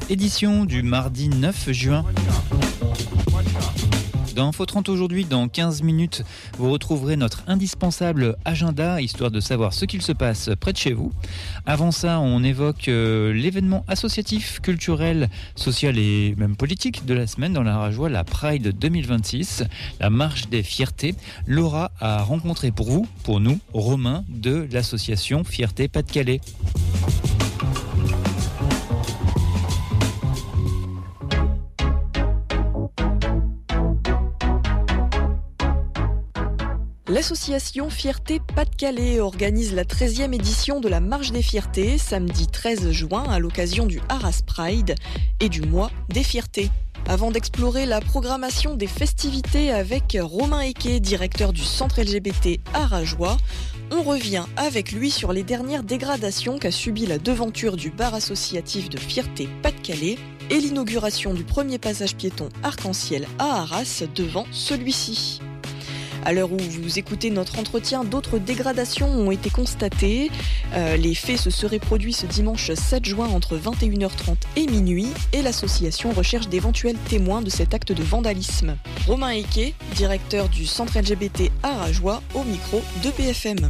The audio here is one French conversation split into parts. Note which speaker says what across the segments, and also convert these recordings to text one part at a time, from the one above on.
Speaker 1: Édition du mardi 9 juin. Dans Info 30 aujourd'hui, dans 15 minutes, vous retrouverez notre indispensable agenda, histoire de savoir ce qu'il se passe près de chez vous. Avant ça, on évoque l'événement associatif, culturel, social et même politique de la semaine dans la Rajoie, la Pride 2026, la marche des fiertés. Laura a rencontré pour vous, pour nous, Romain de l'association Fierté Pas-de-Calais.
Speaker 2: L'association Fierté Pas-de-Calais organise la 13e édition de la Marche des Fiertés, samedi 13 juin, à l'occasion du Arras Pride et du Mois des Fiertés. Avant d'explorer la programmation des festivités avec Romain Equet, directeur du centre LGBT Arajois, on revient avec lui sur les dernières dégradations qu'a subi la devanture du bar associatif de Fierté Pas-de-Calais et l'inauguration du premier passage piéton arc-en-ciel à Arras devant celui-ci. À l'heure où vous écoutez notre entretien, d'autres dégradations ont été constatées. Les faits se seraient produits ce dimanche 7 juin entre 21h30 et minuit et l'association recherche d'éventuels témoins de cet acte de vandalisme. Romain Equet, directeur du centre LGBT Arajois, au micro de BFM.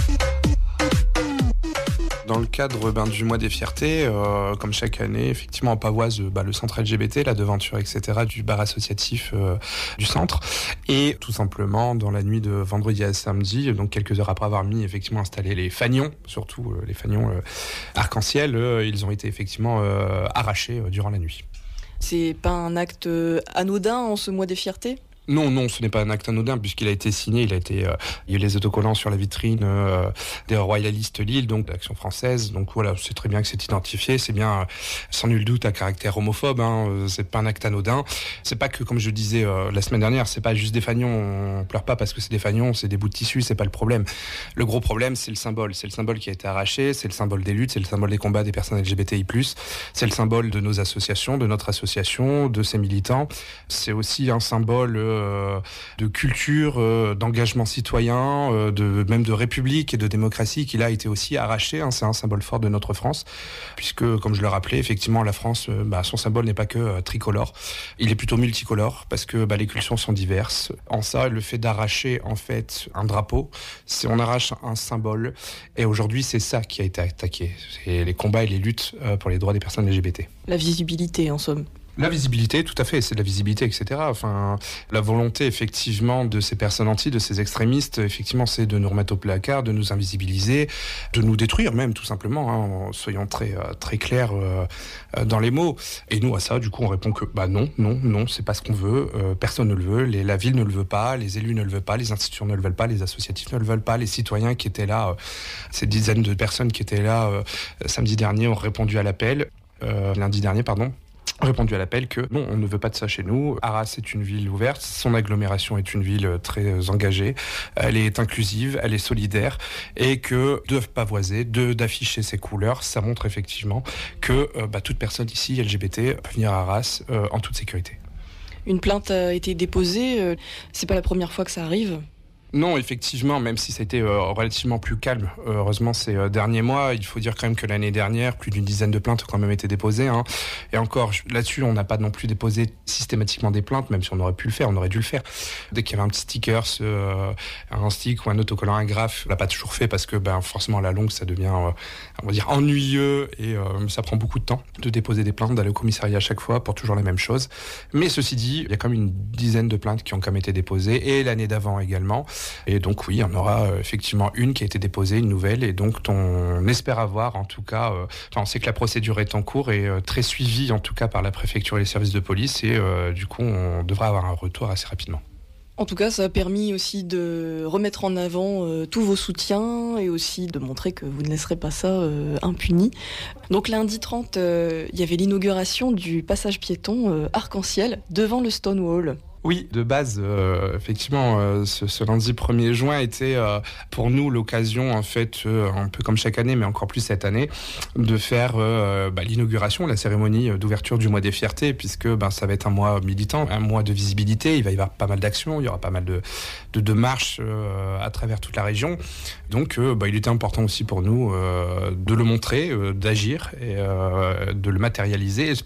Speaker 3: Dans le cadre du mois des fiertés, comme chaque année, effectivement en Pavoise, le centre LGBT, la devanture, etc., du bar associatif du centre. Et tout simplement, dans la nuit de vendredi à samedi, donc quelques heures après avoir effectivement installé les fanions, surtout les fanions arc-en-ciel, ils ont été effectivement arrachés durant la nuit.
Speaker 2: C'est pas un acte anodin en ce mois des fiertés ?
Speaker 3: Non, ce n'est pas un acte anodin puisqu'il a été signé, il y a eu les autocollants sur la vitrine des royalistes Lille, donc l'Action française. Donc voilà, c'est très bien que c'est identifié, c'est bien sans nul doute à caractère homophobe. C'est pas un acte anodin. C'est pas que, comme je disais la semaine dernière, c'est pas juste des fanions. On pleure pas parce que c'est des fanions, c'est des bouts de tissu, c'est pas le problème. Le gros problème, c'est le symbole. C'est le symbole qui a été arraché, c'est le symbole des luttes, c'est le symbole des combats des personnes LGBTI+. C'est le symbole de nos associations, de notre association, de ses militants. C'est aussi un symbole de culture, d'engagement citoyen, même de république et de démocratie qui là a été aussi arraché. C'est un symbole fort de notre France, puisque, comme je le rappelais, effectivement, la France, son symbole n'est pas que tricolore. Il est plutôt multicolore, parce que les cultures sont diverses. En ça, le fait d'arracher, en fait, un drapeau, on arrache un symbole. Et aujourd'hui, c'est ça qui a été attaqué. C'est les combats et les luttes pour les droits des personnes LGBT.
Speaker 2: La visibilité, en somme.
Speaker 3: La visibilité, tout à fait, c'est de la visibilité, etc. La volonté, effectivement, de ces personnes anti, de ces extrémistes, effectivement, c'est de nous remettre au placard, de nous invisibiliser, de nous détruire même, tout simplement. Soyons très, très clairs dans les mots. Et nous, à ça, du coup, on répond que, non, c'est pas ce qu'on veut. Personne ne le veut. La ville ne le veut pas. Les élus ne le veulent pas. Les institutions ne le veulent pas. Les associatifs ne le veulent pas. Les citoyens qui étaient là, ces dizaines de personnes qui étaient là samedi dernier ont répondu à l'appel. Lundi dernier, pardon. Répondu à l'appel que non, on ne veut pas de ça chez nous. Arras est une ville ouverte, son agglomération est une ville très engagée, elle est inclusive, elle est solidaire et que de pavoiser, d'afficher ses couleurs, ça montre effectivement que toute personne ici LGBT peut venir à Arras en toute sécurité.
Speaker 2: Une plainte a été déposée, c'est pas la première fois que ça arrive ?
Speaker 3: Non, effectivement, même si ça a été relativement plus calme, heureusement, ces derniers mois, il faut dire quand même que l'année dernière, plus d'une dizaine de plaintes ont quand même été déposées. Et encore, là-dessus, on n'a pas non plus déposé systématiquement des plaintes, même si on aurait pu le faire, on aurait dû le faire. Dès qu'il y avait un petit sticker, un stick ou un autocollant agrafe, on l'a pas toujours fait parce que forcément, à la longue, ça devient, on va dire, ennuyeux et ça prend beaucoup de temps de déposer des plaintes, d'aller au commissariat à chaque fois pour toujours la même chose. Mais ceci dit, il y a quand même une dizaine de plaintes qui ont quand même été déposées et l'année d'avant également. Et donc oui, on aura effectivement une qui a été déposée, une nouvelle, et donc on espère avoir en tout cas, on sait que la procédure est en cours et très suivie en tout cas par la préfecture et les services de police, et du coup on devrait avoir un retour assez rapidement.
Speaker 2: En tout cas, ça a permis aussi de remettre en avant tous vos soutiens et aussi de montrer que vous ne laisserez pas ça impuni. Donc lundi 30, il y avait l'inauguration du passage piéton arc-en-ciel devant le Stonewall.
Speaker 3: Oui, de base, effectivement, ce lundi 1er juin était pour nous l'occasion, en fait, un peu comme chaque année, mais encore plus cette année, de faire l'inauguration, la cérémonie d'ouverture du mois des fiertés, puisque ça va être un mois militant, un mois de visibilité, il va y avoir pas mal d'actions, il y aura pas mal de marches à travers toute la région. Donc, il était important aussi pour nous de le montrer, d'agir et de le matérialiser.